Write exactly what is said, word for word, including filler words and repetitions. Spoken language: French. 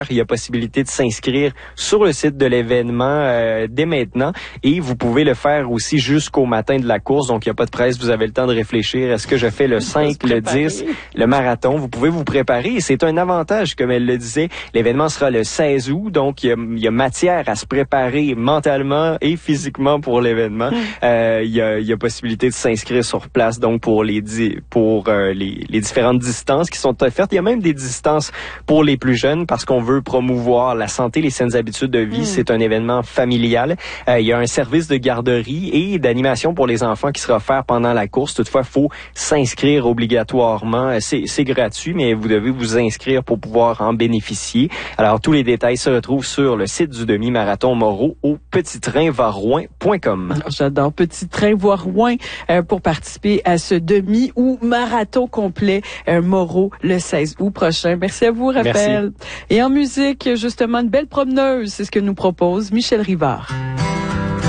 Il y a possibilité de s'inscrire sur le site de l'événement euh, dès maintenant et vous pouvez le faire aussi jusqu'au matin de la course. Donc, il n'y a pas de presse. Vous avez le temps de réfléchir. Est-ce que je fais le cinq, le dix, le marathon? Vous pouvez vous préparer et c'est un avantage, comme elle le disait. L'événement sera le seize août. Donc, il y a, il y a matière à se préparer mentalement et physiquement pour l'événement. Euh, il y a, il y a possibilité de s'inscrire sur place. Donc, pour les, pour euh, les, les différentes distances qui sont offertes. Il y a même des distances pour les plus jeunes parce qu'on veut promouvoir la santé, les saines habitudes de vie. Mmh. C'est un événement familial. Euh, il y a un service de garderie et d'animation pour les enfants qui sera offert pendant la course. Toutefois, il faut s'inscrire obligatoirement. C'est, c'est gratuit, mais vous devez vous inscrire pour pouvoir en bénéficier. Alors, tous les détails se retrouvent sur le site du demi-marathon Moreau au petit train var rouen point com. J'adore Petit Train var Rouen euh, pour participer à ce demi ou marathon complet euh, Moreau le seize août prochain. Merci à vous, Raphaël. Merci. Et en musique, justement, une belle promeneuse, c'est ce que nous propose Michel Rivard.